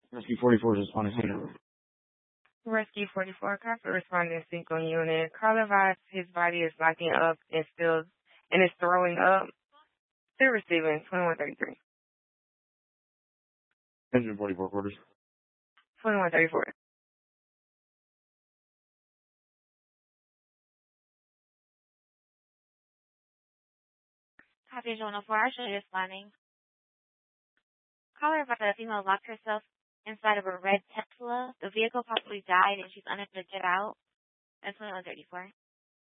Rescue 44 is responding. Rescue 44, Copper responding single unit. Caller advised his body is locking up and is throwing up. Still receiving 2133. Engine 44 quarters. 2134. Copy Zone 4, actually responding. Caller about the female locked herself inside of a red Tesla. The vehicle possibly died and she's unable to get out. That's 2134.